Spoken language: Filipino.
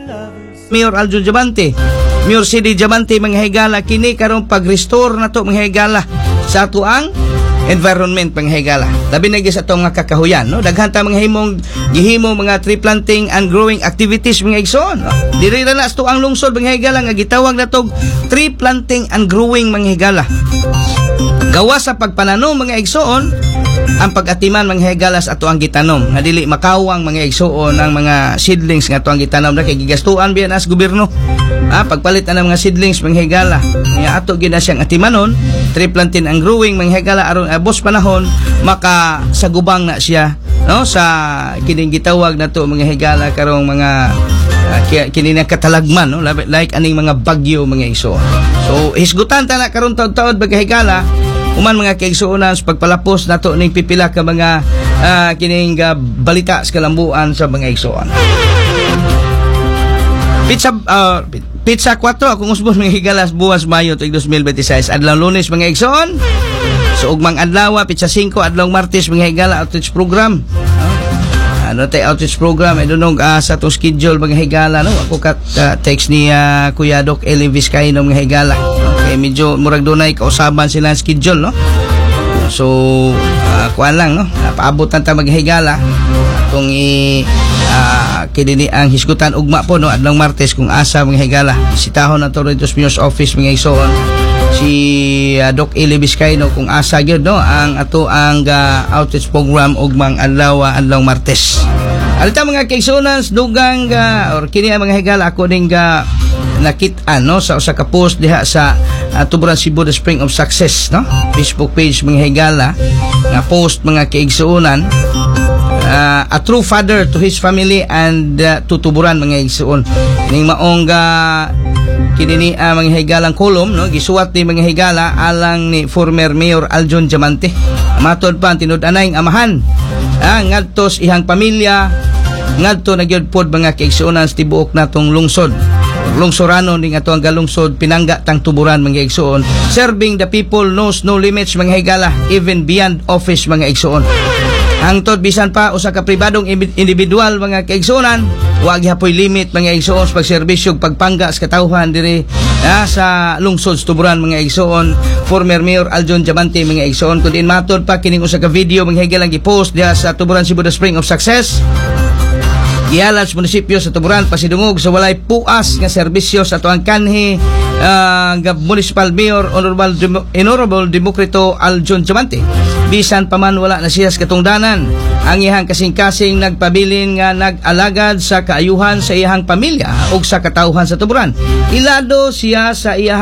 Mayor Aljun Diamante, Mayor CD Diamante mga higala kini karong pag-restore na to mga higala sa atuang environment mga higala. Labi na sa atong mga kakahuyan, no? Daghan ta mga gihimo mga tree planting and growing activities mga igsoon. No? Diri ra na sa tuang lungsod mga higala nga gitawag na tog tree planting and growing mga higala. Gawa sa pagpananom mga igsoon ang pag-atiman mga higalas ato ang gitanom nga dili makawang mga igsuon ang mga seedlings nga ato ang gitanom na kay gigastuan biyan as gobyerno pagpalit na ng mga seedlings mga higala nga ato gina siyang atimanon tree planting and growing mga higala aron abos panahon makasagubang na siya no sa kining gitawag nato mga higala karong mga kini na katalagman no like aning mga bagyo mga igsuon. So hisgutan ta na karon taud-taud mga higala uman mga kaigsuonan sa pagpalapos nato ning pipila ka mga kining balita sa kalambuan sa mga igsuon. Pizza 4 akong usbon mga higalas buwas Mayo tuig 2026 adlaw Lunes mga igsuon. So ugmang adlaw pizza 5 adlaw Martes mga higala outreach program. Ano tay outreach program I don't know sa atong schedule mga higala no ako text ni Kuya Doc Eli Vizcaino mga higala. Medyo murag dunay kausaban sila schedule no. So kuan lang no paabot ta maghigala kung kini ang hisgutan ugma po no adlaw Martes kung asa mga higala bisitahon na to Diyos Mayor's office mga igsoon si Doc Eli Vizcaino kung asa gyud no ang ato ang outreach program ugmang adlaw Martes. Alta mga kaigsuonan dugang or kini ang mga higala ako ning nakit-an no sa usa ka post diha sa Tuburan Cebu the Spring of Success no Facebook page mga higala nga post mga kaigsuonan a true father to his family and to Tuburan mga igsuon ning maong kini ni mga higalang kolom no gisuwat ni mga higala alang ni former Mayor Aljun Diamante matod pa ang tinud-anay amahan ngadto sa ihang pamilya ngadto na gyud pod mga kaigsuonan sa tibuok natong lungsod lungsorano ning ato ang galungsod pinangga tang Tuburan mga igsuon serving the people knows no limits mga higala even beyond office mga igsuon hangtod bisan pa usa ka pribadong individual mga kaigsuonan wa gihapoy limit mga igsuon sa pagserbisyo pagpangga sa katawhan diri sa lungsod Tuburan mga igsuon former Mayor Aljun Diamante mga igsuon kun din matod pa kining usa ka video mga higala gi-post diha sa Tuburan Cebu the Spring of Success gihalad sa munisipyo sa Tuburan pasidungog sa walay puas nga serbisyo sa atuang kanhi Municipal Mayor Honorable Demokrito Aljun Diamante bisan pa man wala na siya sa katungdanan ang iyang kasing-kasing nagpabilin nga nag-alagad sa kaayuhan sa iyang pamilya ug sa katawhan sa Tuburan ilado siya sa iyang